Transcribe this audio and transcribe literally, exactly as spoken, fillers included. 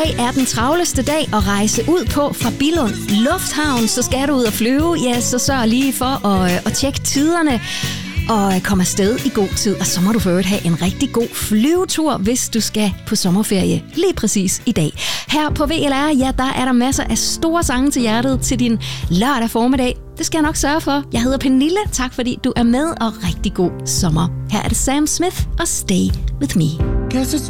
dag er den travleste dag at rejse ud på fra Billund Lufthavn. Så skal du ud og flyve, ja, så sørg lige for at, at tjekke tiderne og komme afsted i god tid. Og så må du for øvrigt have en rigtig god flyvetur, hvis du skal på sommerferie lige præcis i dag. Her på V L R, ja, der er der masser af store sange til hjertet til din lørdag formiddag. Det skal jeg nok sørge for. Jeg hedder Pernille. Tak fordi du er med, og rigtig god sommer. Her er det Sam Smith og Stay With Me. Guess it's